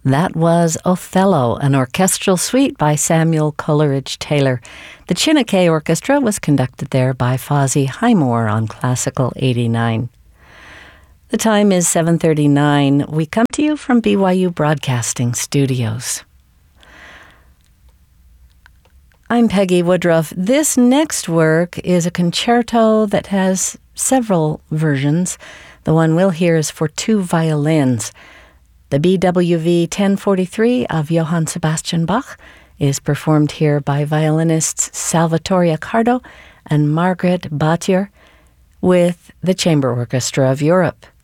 That was Othello, an orchestral suite by Samuel Coleridge Taylor. The Chineke Orchestra was conducted there by Fozzie Highmore on Classical 89. The time is 7:39. We come to you from BYU Broadcasting Studios. I'm Peggy Woodruff. This next work is a concerto that has several versions. The one we'll hear is for two violins. The BWV 1043 of Johann Sebastian Bach is performed here by violinists Salvatore Accardo and Margaret Batjer with the Chamber Orchestra of Europe.